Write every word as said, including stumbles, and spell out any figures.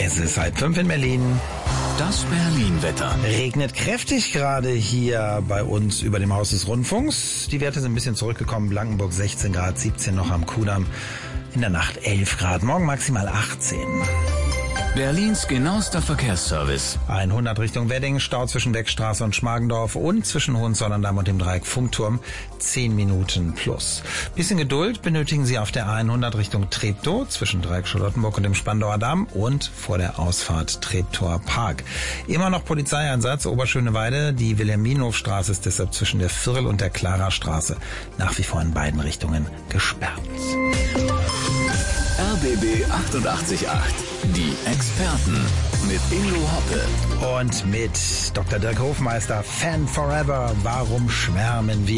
Es ist halb fünf in Berlin. Das Berlin-Wetter. Regnet kräftig gerade hier bei uns über dem Haus des Rundfunks. Die Werte sind ein bisschen zurückgekommen. Blankenburg sechzehn Grad, siebzehn noch am Kudamm. In der Nacht elf Grad, morgen maximal achtzehn. Berlins genauester Verkehrsservice. hundert Richtung Wedding, Stau zwischen Beckstraße und Schmargendorf und zwischen Hohenzollern-Damm und dem Dreieck Funkturm. zehn Minuten plus. Bisschen Geduld benötigen Sie auf der hundert Richtung Treptow zwischen Dreieck Charlottenburg und dem Spandauer Damm und vor der Ausfahrt Treptower Park. Immer noch Polizeieinsatz, Oberschöneweide. Die Wilhelminhofstraße ist deshalb zwischen der Virl und der Klarastraße nach wie vor in beiden Richtungen gesperrt. R B B achtundachtzig Komma acht. Die Experten mit Ingo Hoppe. Und mit Doktor Dirk Hofmeister, Fan Forever. Warum schwärmen wir?